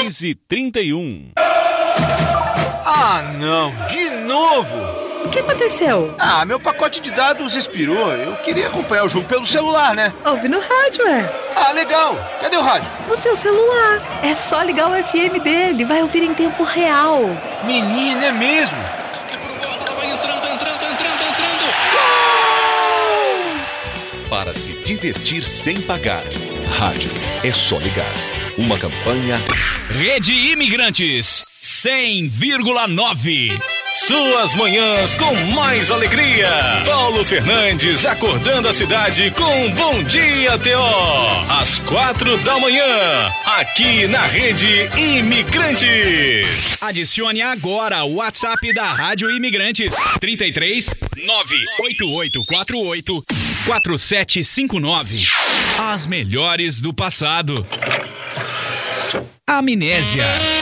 10h31. Ah, não, de novo! O que aconteceu? Ah, meu pacote de dados expirou. Eu queria acompanhar o jogo pelo celular, né? Ouve no rádio, Ah, legal. Cadê o rádio? No seu celular. É só ligar o FM dele. Vai ouvir em tempo real. Menina, é mesmo? Vai entrando. Para se divertir sem pagar. Rádio é só ligar. Uma campanha Rede Imigrantes 100,9. Suas manhãs com mais alegria. Paulo Fernandes acordando a cidade com Bom Dia TO. Às 4 da manhã, aqui na Rede Imigrantes. Adicione agora o WhatsApp da Rádio Imigrantes 33 98848 4759. As melhores do passado. Amnésia.